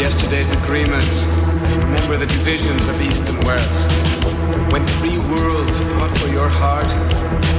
yesterday's agreements. Remember the divisions of East and West. When three worlds fought for your heart,